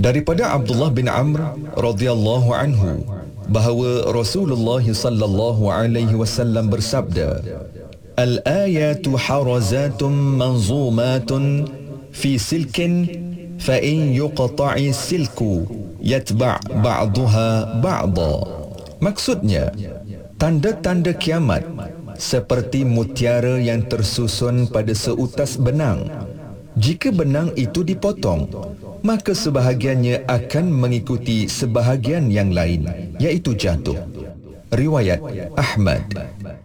Daripada Abdullah bin Amr radhiyallahu anhu bahawa Rasulullah sallallahu alaihi wasallam bersabda, "Al-ayatu harazatun manzumatun fi silkin fa in yuqta'i silku yatba' ba'daha ba'da." Maksudnya, tanda-tanda kiamat seperti mutiara yang tersusun pada seutas benang. Jika benang itu dipotong, maka sebahagiannya akan mengikuti sebahagian yang lain, iaitu jatuh. Riwayat Ahmad.